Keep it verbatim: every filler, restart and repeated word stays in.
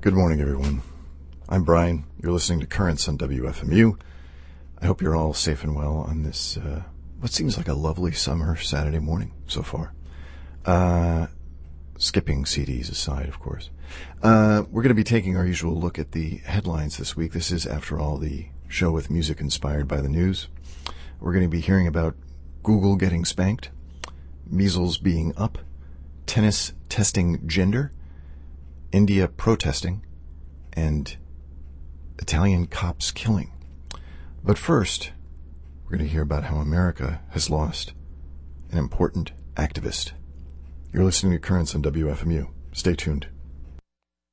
Good morning, everyone. I'm Brian. You're listening to Currents on W F M U. I hope you're all safe and well on this, uh, what seems like a lovely summer Saturday morning so far. Uh, skipping C Ds aside, of course. Uh, we're going to be taking our usual look at the headlines this week. This is, after all, the show with music inspired by the news. We're going to be hearing about Google getting spanked, measles being up, tennis testing gender, India protesting, and Italian cops killing. But first, we're going to hear about how America has lost an important activist. You're listening to Currents on W F M U. Stay tuned.